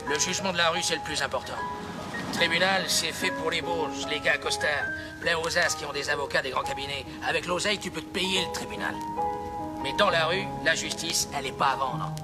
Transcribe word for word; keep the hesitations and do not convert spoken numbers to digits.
Le jugement de la rue, c'est le plus important. Le tribunal, c'est fait pour les bourges, les gars costards, plein aux as qui ont des avocats des grands cabinets. Avec l'oseille, tu peux te payer le tribunal. Mais dans la rue, la justice, elle est pas à vendre.